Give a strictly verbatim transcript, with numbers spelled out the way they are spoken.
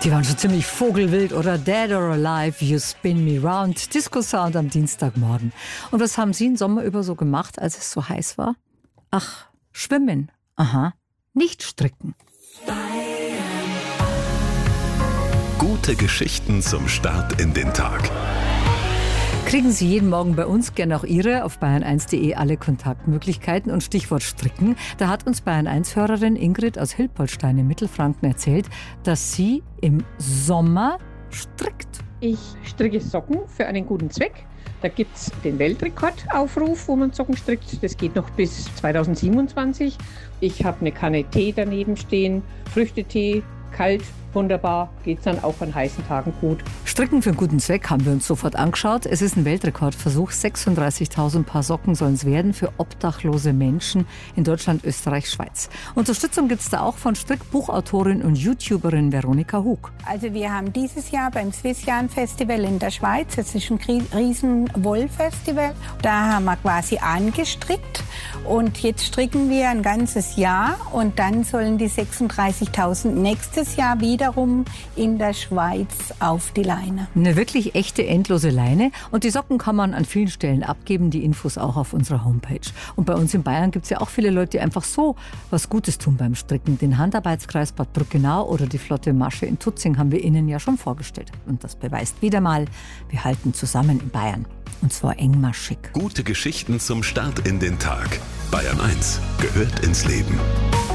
Die waren schon ziemlich vogelwild, oder? Dead or Alive, You Spin Me Round. Disco-Sound am Dienstagmorgen. Und was haben Sie im Sommer über so gemacht, als es so heiß war? Ach, schwimmen. Aha. Nicht stricken. Gute Geschichten zum Start in den Tag. Kriegen Sie jeden Morgen bei uns gerne auch Ihre auf bayern eins punkt de alle Kontaktmöglichkeiten und Stichwort Stricken. Da hat uns Bayern eins Hörerin Ingrid aus Hilpoltstein in Mittelfranken erzählt, dass sie im Sommer strickt. Ich stricke Socken für einen guten Zweck. Da gibt es den Weltrekordaufruf, wo man Socken strickt. Das geht noch bis zweitausendsiebenundzwanzig. Ich habe eine Kanne Tee daneben stehen, Früchtetee, kalt, wunderbar, geht es dann auch an heißen Tagen gut. Stricken für einen guten Zweck haben wir uns sofort angeschaut. Es ist ein Weltrekordversuch. sechsunddreißigtausend Paar Socken sollen es werden für obdachlose Menschen in Deutschland, Österreich, Schweiz. Unterstützung gibt es da auch von Strickbuchautorin und YouTuberin Veronika Hug. Also wir haben dieses Jahr beim Swissjan Festival in der Schweiz, das ist ein riesen Wollfestival, da haben wir quasi angestrickt und jetzt stricken wir ein ganzes Jahr und dann sollen die sechsunddreißigtausend nächstes Jahr wiederum in der Schweiz auf die Leine. Eine wirklich echte, endlose Leine. Und die Socken kann man an vielen Stellen abgeben, die Infos auch auf unserer Homepage. Und bei uns in Bayern gibt es ja auch viele Leute, die einfach so was Gutes tun beim Stricken. Den Handarbeitskreis Bad Brückenau oder die Flotte Masche in Tutzing haben wir Ihnen ja schon vorgestellt. Und das beweist wieder mal, wir halten zusammen in Bayern. Und zwar engmaschig. Gute Geschichten zum Start in den Tag. Bayern eins gehört ins Leben.